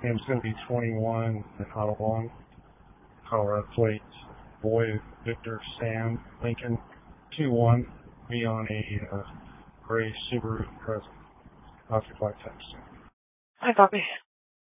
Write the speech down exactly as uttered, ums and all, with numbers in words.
Name's going to be twenty-one and Honolulu, Colorado plate. Boy, Victor, Sam, Lincoln, two one. Be on a uh, gray Subaru Impreza. Off your flight text. Hi, Poppy.